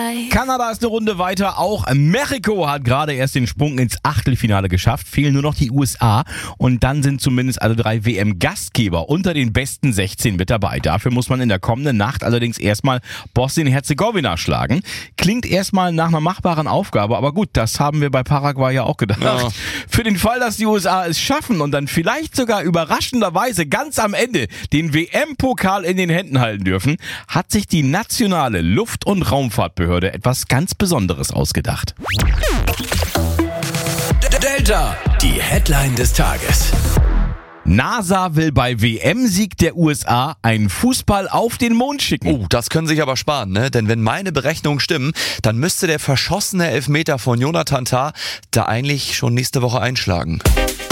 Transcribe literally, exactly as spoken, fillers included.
life. Kanada ist eine Runde weiter. Auch Mexiko hat gerade erst den Sprung ins Achtelfinale geschafft. Fehlen nur noch die U S A. Und dann sind zumindest alle drei W M-Gastgeber unter den besten sechzehn mit dabei. Dafür muss man in der kommenden Nacht allerdings erstmal Bosnien-Herzegowina schlagen. Klingt erstmal nach einer machbaren Aufgabe. Aber gut, das haben wir bei Paraguay ja auch gedacht. Ja. Für den Fall, dass die U S A es schaffen und dann vielleicht sogar überraschenderweise ganz am Ende den W M-Pokal in den Händen halten dürfen, hat sich die nationale Luft- und Raumfahrtbehörde etwas ganz Besonderes ausgedacht. Delta, die Headline des Tages. NASA will bei W M-Sieg der U S A einen Fußball auf den Mond schicken. Oh, das können sich aber sparen, ne? Denn wenn meine Berechnungen stimmen, dann müsste der verschossene Elfmeter von Jonathan Tah da eigentlich schon nächste Woche einschlagen.